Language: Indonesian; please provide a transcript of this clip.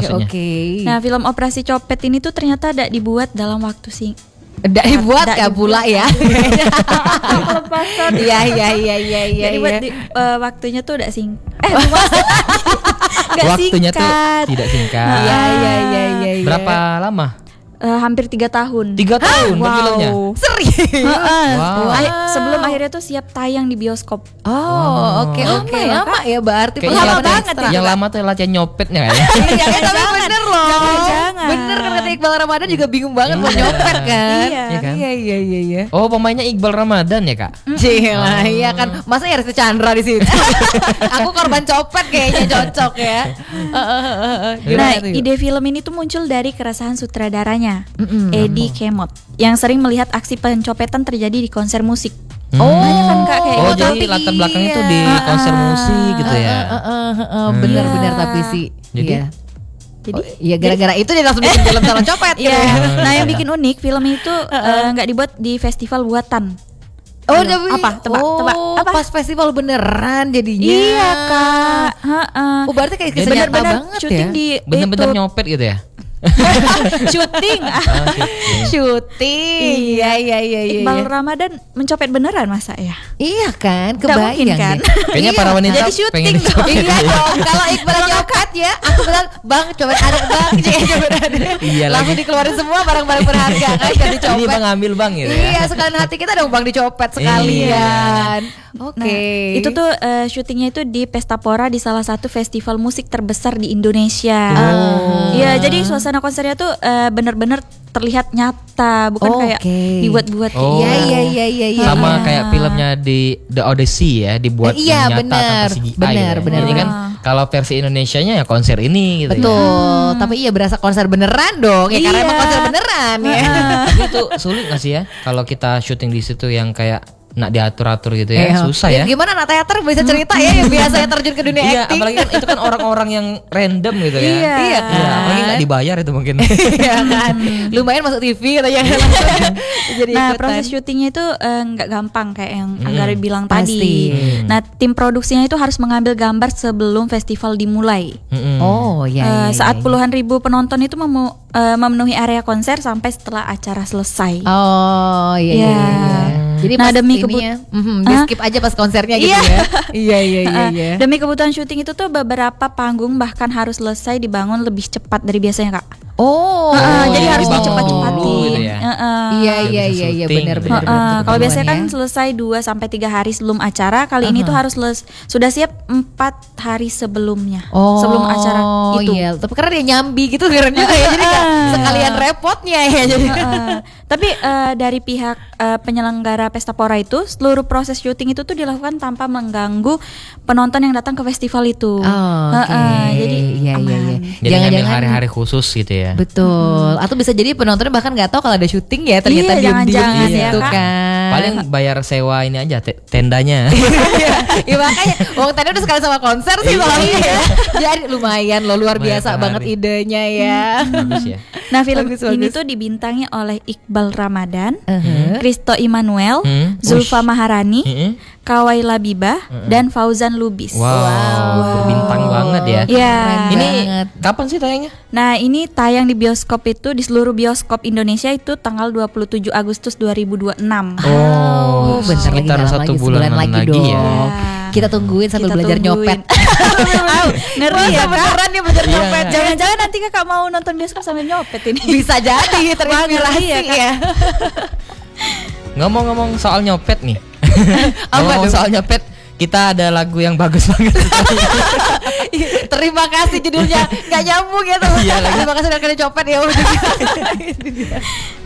maksudnya. Nah, film Operasi Copet ini tuh ternyata tidak dibuat dalam waktu Nggak dibuat gak pula ya. Pelepasan. Iya. Jadi buat waktunya tuh udah Waktunya tuh tidak singkat. Iya. Berapa lama? hampir 3 tahun. 3 tahun filmnya. Serius? Wow. Sebelum akhirnya tuh siap tayang di bioskop. Oke. Lama ya berarti. Kayaknya Lama yang- banget ya. Yang lama tuh latihan nyopetnya kayaknya. Iya, tapi bener loh. Jangan. Bener kan kata Iqbal Ramadan juga bingung banget mau nyopet kan. Iya. Iya kan? Iya. Oh, pemainnya Iqbal Ramadan ya, Kak? Cila, iya kan. Masa ya Resti Chandra di situ. Aku korban copet kayaknya cocok ya. Nah, ide film ini tuh muncul dari keresahan sutradaranya, Eddie Kemot, yang sering melihat aksi pencopetan terjadi di konser musik. Banyak kan Kak kayak Oh, gitu. jadi latar belakangnya tuh di konser musik gitu ya. Bener-bener Iya. tapi sih. Jadi? Iya. Jadi Iya gara-gara itu dia langsung bikin film calon copet. iya. Nah, yang bikin unik film itu nggak dibuat di festival buatan. Oh, Ayo, tapi apa? Tebak, apa? Pas festival beneran jadinya. Iya Kak. Heeh. Oh, berarti kayak kisah nyata Bener-bener banget syuting ya. di Bener-bener itu. nyopet gitu ya. Syuting. Syuting. Iya. Iqbal Ramadan mencopet beneran masa ya? Iya kan, Nggak mungkin kebayang kan? deh. Kayaknya Iya. para wanita Jadi syuting pengen dong. dicopet. Iya dong, kalau Iqbal nyopet ya, aku bilang bang copet ada bang, copet ada. Iya Langsung lagi. dikeluarin semua barang-barang berharga kan biar Ini dicopet. bang ambil bang gitu ya. Iya, sekalian hati kita dong bang dicopet sekalian. Oke. Nah, itu tuh syutingnya itu di Pesta Pora di salah satu festival musik terbesar di Indonesia. Iya, jadi suasana konsernya tuh bener-bener terlihat nyata, bukan kayak dibuat-buat. Oh. Iya. Sama kayak filmnya di The Odyssey ya, dibuat Iya, nyata bener. tanpa CGI. Bener. Ini kan kalau versi Indonesianya ya konser ini gitu ya. Betul, tapi iya berasa konser beneran dong ya karena Iya. emang konser beneran ya. Tapi itu sulit gak sih ya kalau kita syuting di situ yang kayak nak diatur-atur gitu ya, susah ya. Gimana anak teater bisa cerita ya yang biasanya terjun ke dunia Iya, acting. apalagi kan itu kan orang-orang yang random gitu ya. Iya. Iya kan? Iya, apalagi nggak dibayar itu mungkin. Iya kan. Lumayan masuk TV katanya. Jadi Nah, ikutan. proses syutingnya itu nggak gampang kayak yang Anggara bilang Pasti. tadi. Nah, tim produksinya itu harus mengambil gambar sebelum festival dimulai. Oh iya. Saat puluhan ribu penonton itu memenuhi area konser sampai setelah acara selesai. Oh iya. Iya. Jadi Nah, pas demi ininya, di skip aja pas konsernya gitu Iya. ya. Iya. Demi kebutuhan syuting itu tuh beberapa panggung bahkan harus selesai dibangun lebih cepat dari biasanya Kak. Oh. Jadi harus dibangun dicepat-cepatin. dulu gitu ya. Iya Biar bisa iya syuting. benar. Kalau biasanya kan selesai 2-3 hari sebelum acara, kali ini tuh harus sudah siap 4 hari sebelumnya. Sebelum acara itu. Iya, tapi karena dia nyambi gitu keren juga ya. Jadi nggak sekalian repotnya ya. Jadi Tapi dari pihak penyelenggara Pesta Pora itu, seluruh proses syuting itu tuh dilakukan tanpa mengganggu penonton yang datang ke festival itu. Jadi iya. aman. Jadi ngambil hari-hari khusus gitu ya. Betul. Atau bisa jadi penontonnya bahkan nggak tahu kalau ada syuting ya ternyata Iya, diem-diem jangan-jangan ya, gitu Kak. kan. Paling bayar sewa ini aja tendanya. Ya makanya wong tadi udah sekali sama konser sih soalnya ya. Jadi lumayan loh luar Lumayan biasa per banget hari. idenya ya. Bagus ya. Nah, film Bagus, ini bagus. tuh dibintangi oleh Iqbal Ramadan, Christo Immanuel, Hmm. Zulfa Maharani, Mm-mm. Kawai Labibah, dan Fauzan Lubis. Wow, berbintang banget ya. Iya. Ini banget. kapan sih tayangnya? Nah, ini tayang di bioskop itu di seluruh bioskop Indonesia itu tanggal 27 Agustus 2026. Oh, bentar lagi, sekitar dalam 1 lagi, bulanan sebulan lagi lagi dong. ya. Kita tungguin sambil Kita belajar tungguin. nyopet. Ngeri ya, Kak? Beneran nih belajar Iya. nyopet. Jangan-jangan nanti Kakak mau nonton bioskop sambil nyopet ini. Bisa jadi terinspirasi Iya, Kak. ya. Ngomong-ngomong soal nyopet nih. Apa Ngomong tuh? soal nyopet, kita ada lagu yang bagus banget. Terima kasih judulnya nggak nyambung ya teman. Iya lagi. Terima kasih udah kena copet ya udah.